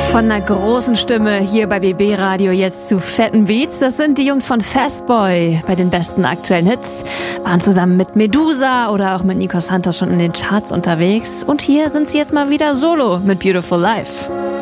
Von einer großen Stimme hier bei BB Radio jetzt zu fetten Beats. Das sind die Jungs von Fastboy bei den besten aktuellen Hits. Waren zusammen mit Medusa oder auch mit Nico Santos schon in den Charts unterwegs. Und hier sind sie jetzt mal wieder solo mit Beautiful Life.